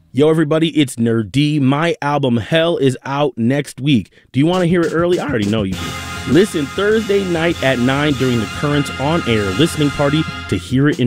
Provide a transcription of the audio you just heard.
Yo, everybody, it's Nerd D. My album Hell is out next week. Do you want to hear it early? I already know you do. Listen Thursday night at 9 during the Currents on Air listening party to hear it in